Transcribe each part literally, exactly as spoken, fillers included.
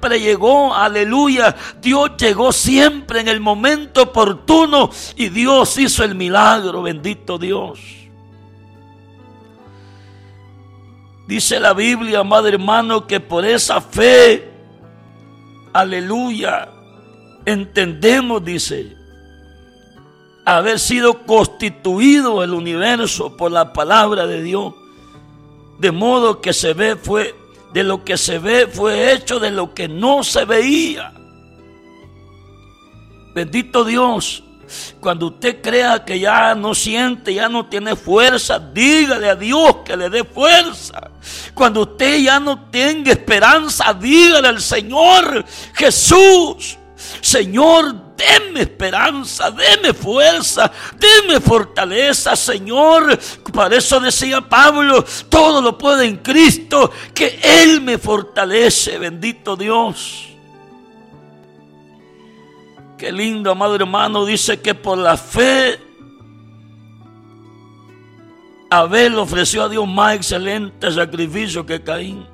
siempre llegó, aleluya. Dios llegó siempre en el momento oportuno y Dios hizo el milagro, bendito Dios. Dice la Biblia, amado hermano, que por esa fe, aleluya, entendemos, dice, haber sido constituido el universo por la palabra de Dios. De modo que se ve fue, de lo que se ve fue hecho de lo que no se veía. Bendito Dios. Cuando usted crea que ya no siente, ya no tiene fuerza, dígale a Dios que le dé fuerza. Cuando usted ya no tenga esperanza, dígale al Señor Jesús: Señor, deme esperanza, deme fuerza, deme fortaleza, Señor. Para eso decía Pablo: todo lo puedo en Cristo, que Él me fortalece. Bendito Dios. Qué lindo, amado hermano. Dice que por la fe Abel ofreció a Dios más excelente sacrificio que Caín.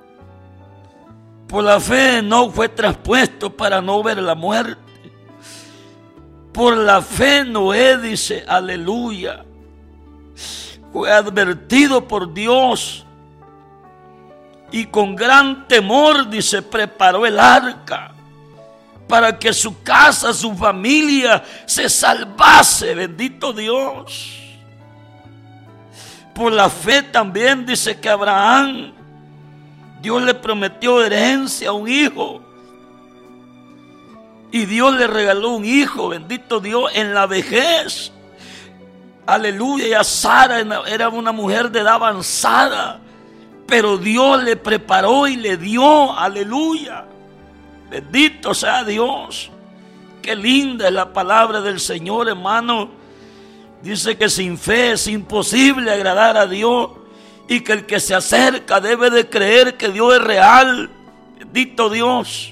Por la fe no fue traspuesto para no ver la muerte. Por la fe Noé, dice, aleluya, fue advertido por Dios y con gran temor, dice, preparó el arca para que su casa, su familia se salvase. Bendito Dios. Por la fe también dice que Abraham, Dios le prometió herencia a un hijo y Dios le regaló un hijo, bendito Dios, en la vejez. Aleluya. Y a Sara era una mujer de edad avanzada, pero Dios le preparó y le dio, aleluya. Bendito sea Dios. Qué linda es la palabra del Señor, hermano. Dice que sin fe es imposible agradar a Dios y que el que se acerca debe de creer que Dios es real. Bendito Dios.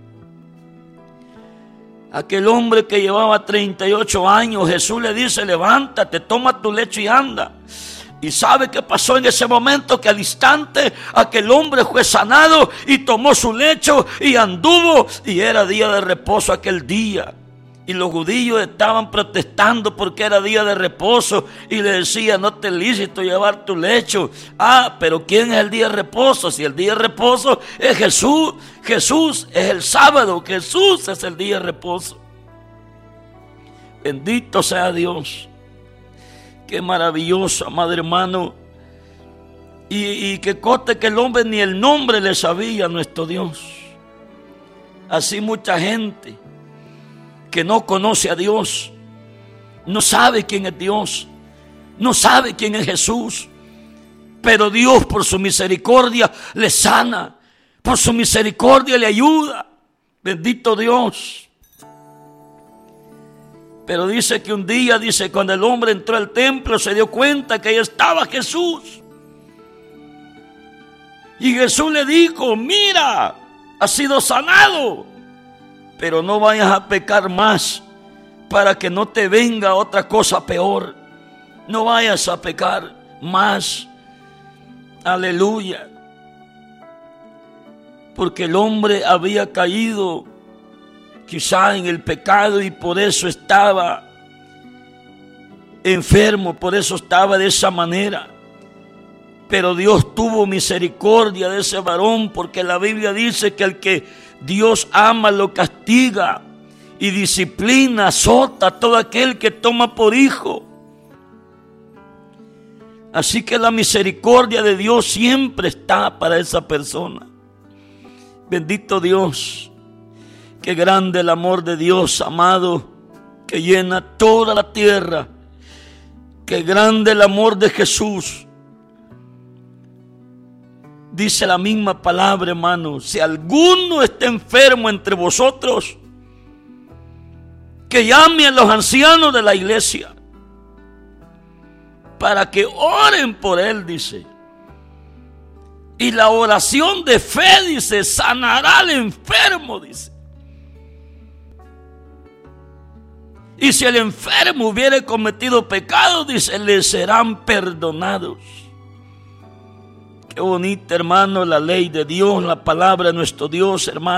Aquel hombre que llevaba treinta y ocho años, Jesús le dice: levántate, toma tu lecho y anda. ¿Y sabe qué pasó en ese momento? Que al instante aquel hombre fue sanado y tomó su lecho y anduvo, y era día de reposo aquel día. Y los judíos estaban protestando porque era día de reposo y le decían: no te es lícito llevar tu lecho. Ah, pero ¿quién es el día de reposo? Si el día de reposo es Jesús, Jesús es el sábado, Jesús es el día de reposo. Bendito sea Dios. Qué maravilloso, amado hermano. Y, y que conste que el hombre ni el nombre le sabía a nuestro Dios. Así mucha gente que no conoce a Dios, no sabe quién es Dios, no sabe quién es Jesús. Pero Dios, por su misericordia, le sana, por su misericordia le ayuda. Bendito Dios. Pero dice que un día, dice, cuando el hombre entró al templo, se dio cuenta que ahí estaba Jesús. Y Jesús le dijo: mira, has sido sanado, pero no vayas a pecar más para que no te venga otra cosa peor. No vayas a pecar más. Aleluya. Porque el hombre había caído quizá en el pecado y por eso estaba enfermo, por eso estaba de esa manera. Pero Dios tuvo misericordia de ese varón, porque la Biblia dice que el que Dios ama lo castiga y disciplina, azota a todo aquel que toma por hijo. Así que la misericordia de Dios siempre está para esa persona. Bendito Dios. Qué grande el amor de Dios, amado, que llena toda la tierra. Qué grande el amor de Jesús. Dice la misma palabra, hermano: si alguno está enfermo entre vosotros, que llame a los ancianos de la iglesia para que oren por él, dice. Y la oración de fe, dice, sanará al enfermo, dice. Y si el enfermo hubiere cometido pecado, dice, le serán perdonados. Qué bonita, hermano, la ley de Dios, la palabra de nuestro Dios, hermano.